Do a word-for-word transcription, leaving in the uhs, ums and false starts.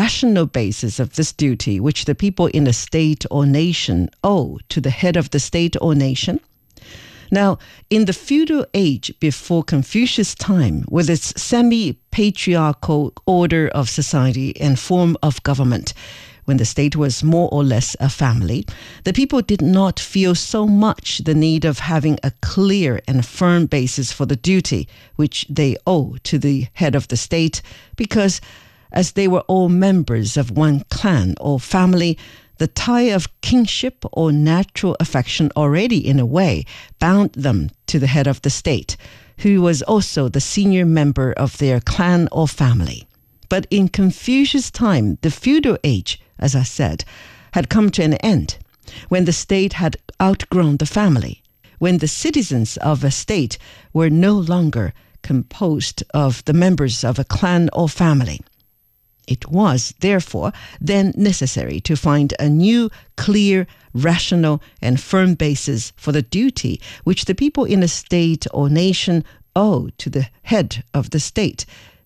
rational basis of this duty which the people in a state or nation owe to the head of the state or nation. Now, in the feudal age before Confucius' time, with its semi-patriarchal order of society and form of government, when the state was more or less a family, the people did not feel so much the need of having a clear and firm basis for the duty which they owe to the head of the state, because as they were all members of one clan or family, the tie of kinship or natural affection already in a way bound them to the head of the state, who was also the senior member of their clan or family. But in Confucius' time, the feudal age, as I said, had come to an end, when the state had outgrown the family, when the citizens of a state were no longer composed of the members of a clan or family. It was, therefore, then necessary to find a new, clear, rational, and firm basis for the duty which the people in a state or nation owe to the head of the state,